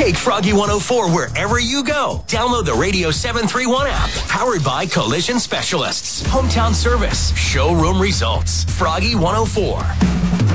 Take Froggy 104 wherever you go. Download the Radio 731 app. Powered by Collision Specialists. Hometown service. Showroom results. Froggy 104.